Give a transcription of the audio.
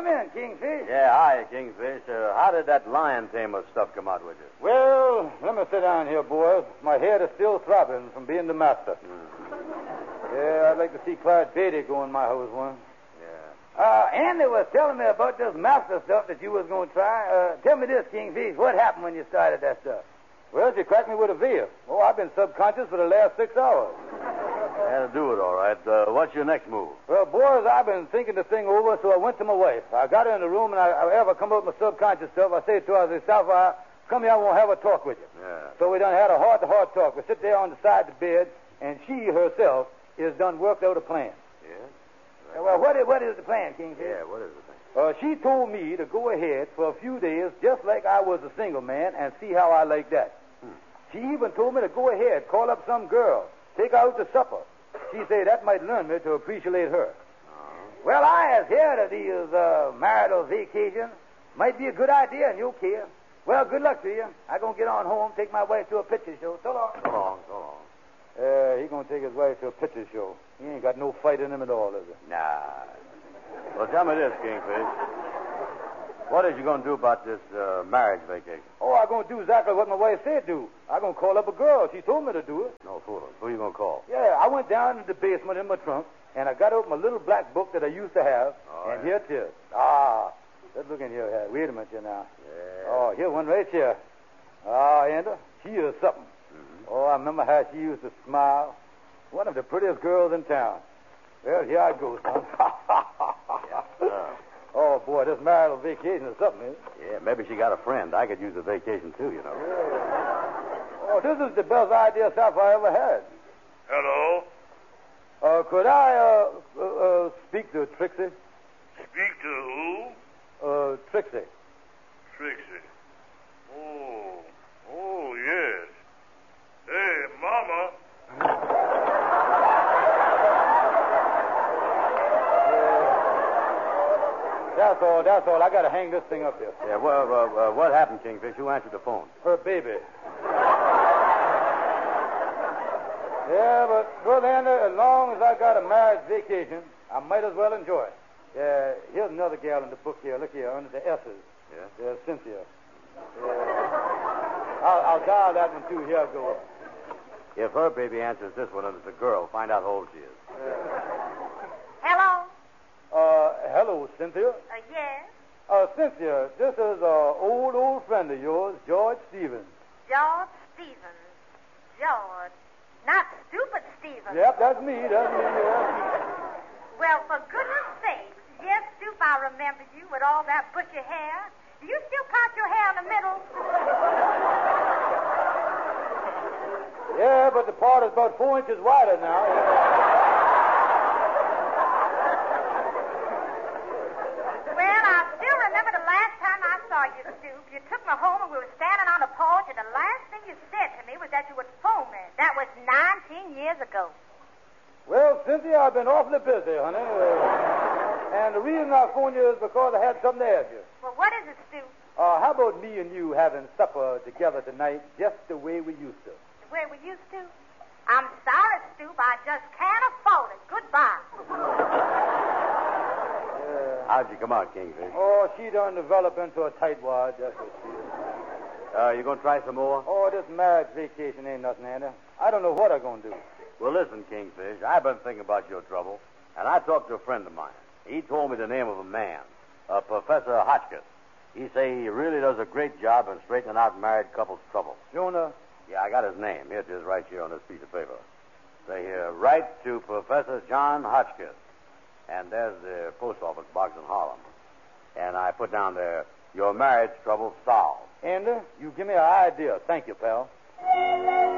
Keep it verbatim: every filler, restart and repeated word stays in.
come in, Kingfish. Yeah, hi, Kingfish. Uh, how did that lion tamer stuff come out with you? Well, let me sit down here, boys. My head is still throbbing from being the master. Mm-hmm. Yeah, I'd like to see Clyde Beatty go in my house one. Yeah. Uh, Andy was telling me about this master stuff that you was going to try. Uh, tell me this, Kingfish. What happened when you started that stuff? Well, she cracked me with a veer. Oh, I've been subconscious for the last six hours. That'll do it, all right. Uh, what's your next move? Well, boys, I've been thinking the thing over, so I went to my wife. I got her in the room, and I, I ever come up with my subconscious stuff. I say to her, I say, Sapphire, come here, I want to have a talk with you. Yeah. So we done had a heart-to-heart talk. We sit there on the side of the bed, and she herself is done worked out a plan. Yeah? Well, what is, what is the plan, Kingfish? Yeah, what is the thing? Uh, she told me to go ahead for a few days, just like I was a single man, and see how I like that. Hmm. She even told me to go ahead, call up some girl, take her out to supper. She said that might learn me to appreciate her. Uh-huh. Well, I has heard of these uh, marital vacations. Might be a good idea in your care. Well, good luck to you. I'm going to get on home, take my wife to a picture show. So long. So long, so long. Uh, he going to take his wife to a picture show. He ain't got no fight in him at all, is he? Nah. Well, tell me this, Kingfish. What is you going to do about this uh, marriage vacation? Oh, I'm going to do exactly what my wife said do. I'm going to call up a girl. She told me to do it. No fooling. Who you going to call? Yeah, I went down to the basement in my trunk, and I got out my little black book that I used to have, oh, and yeah. here it is. Ah, let's look in here. here. Wait a minute here now. Yeah. Oh, here's one right here. Ah, Enda, she is something. Mm-hmm. Oh, I remember how she used to smile. One of the prettiest girls in town. Well, here I go, son. yeah. Oh, boy, this marital vacation is something, isn't it? Yeah, maybe she got a friend. I could use a vacation, too, you know. Yeah. Oh, this is the best idea stuff I ever had. Hello? Uh, could I, uh, uh, uh, speak to Trixie? Speak to who? Uh, Trixie. Trixie. Oh, oh, yes. Hey, Mama. That's all, that's all. I got to hang this thing up here. Yeah, well, uh, uh, what happened, Kingfish? Who answered the phone? Her baby. Yeah, but, Brother Andy, as long as I got a marriage vacation, I might as well enjoy it. Yeah, here's another gal in the book here. Look here, under the S's. Yeah? There's Cynthia. Yeah. I'll, I'll dial that one, too. Here I go. If her baby answers this one and it's a girl, find out how old she is. Hello? Uh, hello, Cynthia. Uh, yes? Uh, Cynthia, this is an old, old friend of yours, George Stevens. George Stevens. George. Not stupid Stevens. Yep, that's me. That's me, yeah. Well, for goodness sake, yes, Stoop, I remember you with all that bushy hair. Do you still part your hair in the middle? Yeah, but the part is about four inches wider now. Well, I still remember the last time I saw you, Stoop. You took me home and we were standing on the porch, and the last thing you said to me was that you would phone me. That was nineteen years ago. Well, Cynthia, I've been awfully busy, honey. Uh, and the reason I phoned you is because I had something to ask you. Well, what is it, Stoop? Uh, how about me and you having supper together tonight just the way we used to? The way we used to? I'm sorry, Stoop. I just can't afford it. Goodbye. Yeah. How'd you come out, Kingfish? Oh, she done develop into a tightwad. That's what she is. Uh, you going to try some more? Oh, this marriage vacation ain't nothing, Andy. I don't know what I'm going to do. Well, listen, Kingfish, I've been thinking about your trouble, and I talked to a friend of mine. He told me the name of a man, uh, Professor Hotchkiss. He say he really does a great job in straightening out married couples' trouble. Jonah? Yeah, I got his name. Here it is right here on this piece of paper. Say here, write to Professor John Hotchkiss. And there's the post office box in Harlem. And I put down there, your marriage trouble solved. Andy, you give me an idea. Thank you, pal.